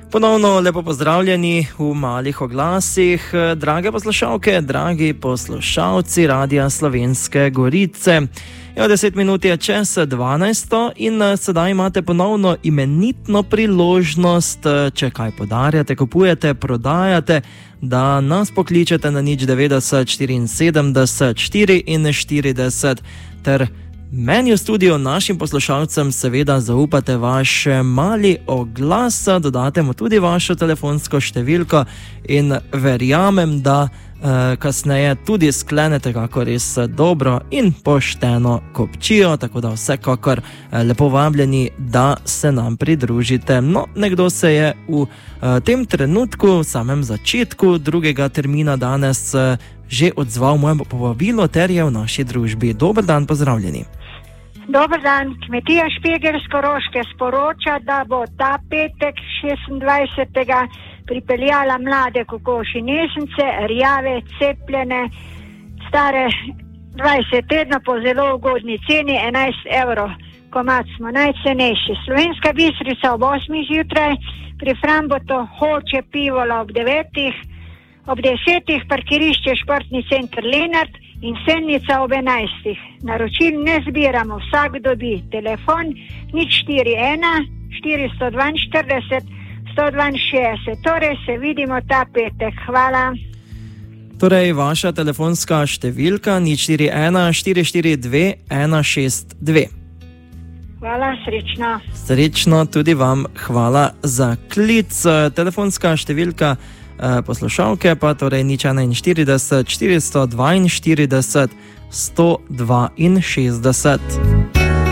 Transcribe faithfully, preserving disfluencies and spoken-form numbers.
Ponovno lepo pozdravljeni v malih oglasih, drage poslušalke, dragi poslušalci Radia Slovenske Gorice. Jo, deset minut je čez dvanajsto in sedaj imate ponovno imenitno priložnost, če kaj podarjate, kupujete, prodajate, da nas pokličete na nič devetdeset štiriinsedemdeset štiriinštirideset ter meni v studiu, našim poslušalcem, seveda zaupate vaš mali oglas, dodate mu tudi vašo telefonsko številko in verjamem, da eh, kasneje tudi sklenete kako res dobro in pošteno kupčijo, tako da vsekakor eh, lepo vabljeni, da se nam pridružite. No, nekdo se je v eh, tem trenutku, v samem začetku drugega termina danes eh, že odzval mojemu povabilu ter je v naši družbi. Dober dan, pozdravljeni. Dober dan, Kmetija Špeger z Koroške sporoča, da bo ta petek šestindvajsetega pripeljala mlade kokoši nesence, rjave, cepljene, stare dvajset tednov po zelo ugodni ceni, enajst evrov. Komad smo najcenejši. Slovenska Bistrica ob osmih zjutraj, pri Frambotu Hoče Pivola ob devetih, ob desetih parkirišče Športni center Lenart in Sennica ob enajstih. Naročil ne zbiramo, vsak dobi telefon nič štiri ena štiristo dvainštirideset sto dvainšestdeset. Torej se vidimo ta petek. Hvala. Torej, vaša telefonska številka nič štiri ena štiri štiri dve ena šest dve. Hvala, srečno. Srečno tudi vam, hvala za klic. Telefonska številka poslušalke pa torej nič enainštirideset štiristo dvainštirideset sto dvainšestdeset.